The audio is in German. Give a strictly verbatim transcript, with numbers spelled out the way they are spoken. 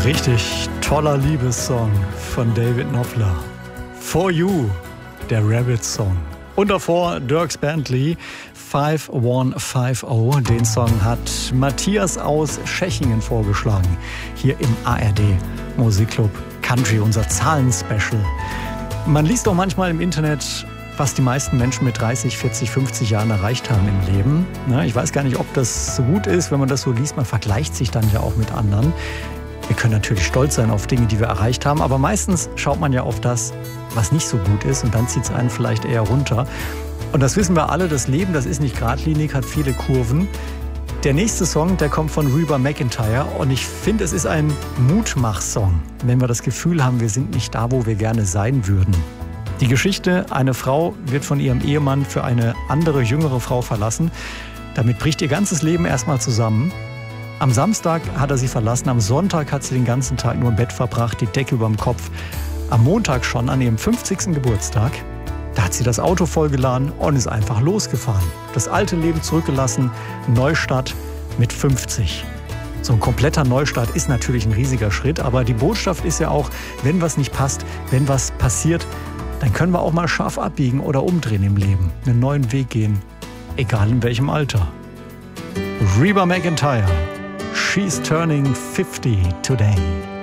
Richtig toller Liebessong von David Knopfler. For You, der Rabbit-Song. Und davor Dierks Bentley, fünf eins fünf null. Den Song hat Matthias aus Schechingen vorgeschlagen. Hier im A R D Musikclub Country, unser Zahlen-Special. Man liest auch manchmal im Internet, was die meisten Menschen mit dreißig, vierzig, fünfzig Jahren erreicht haben im Leben. Ich weiß gar nicht, ob das so gut ist, wenn man das so liest. Man vergleicht sich dann ja auch mit anderen. Wir können natürlich stolz sein auf Dinge, die wir erreicht haben, aber meistens schaut man ja auf das, was nicht so gut ist, und dann zieht es einen vielleicht eher runter. Und das wissen wir alle, das Leben, das ist nicht geradlinig, hat viele Kurven. Der nächste Song, der kommt von Reba McEntire, und ich finde, es ist ein Mutmach-Song, wenn wir das Gefühl haben, wir sind nicht da, wo wir gerne sein würden. Die Geschichte, eine Frau wird von ihrem Ehemann für eine andere, jüngere Frau verlassen. Damit bricht ihr ganzes Leben erstmal zusammen. Am Samstag hat er sie verlassen, am Sonntag hat sie den ganzen Tag nur im Bett verbracht, die Decke über dem Kopf. Am Montag schon, an ihrem fünfzigsten Geburtstag, da hat sie das Auto vollgeladen und ist einfach losgefahren. Das alte Leben zurückgelassen, Neustart mit fünfzig. So ein kompletter Neustart ist natürlich ein riesiger Schritt, aber die Botschaft ist ja auch, wenn was nicht passt, wenn was passiert, dann können wir auch mal scharf abbiegen oder umdrehen im Leben, einen neuen Weg gehen, egal in welchem Alter. Reba McEntire. She's turning fifty today.